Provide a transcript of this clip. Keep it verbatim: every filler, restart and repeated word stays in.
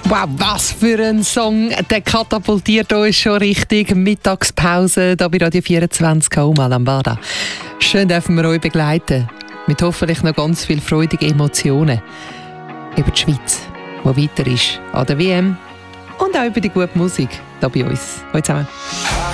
Wow, was für ein Song! Der katapultiert uns schon richtig. Mittagspause hier bei Radio vierundzwanzig, Kauma Lambada. Schön dürfen wir euch begleiten. Mit hoffentlich noch ganz viel freudigen Emotionen. Über die Schweiz, die weiter ist an der W M. Und auch über die gute Musik hier bei uns. Hallo zusammen.